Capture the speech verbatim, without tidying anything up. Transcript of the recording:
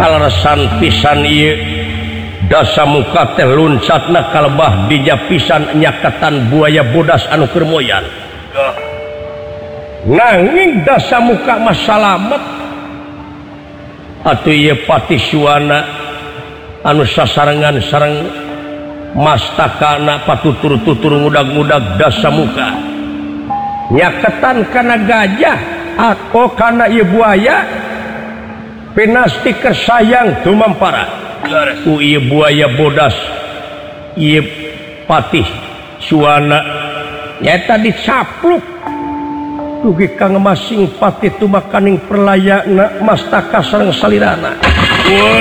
kaleresan pisan ieu dasa muka teh luncatna kalebah dija pisan nyakatan buaya bodas anu keur moyan nanging dasa muka mah salamet atuh ieu pati suwana anu sasarengan sareng mastakana patutur-tutur ngudag-ngudag dasa muka nyaketan kana gajah atau kana ieu buaya pinasti kesayang tumampara ku ieu buaya bodas ieu patih suwana nyata dicapluk dugi kang masing patih tumakaning perlayana mastaka sareng salirana.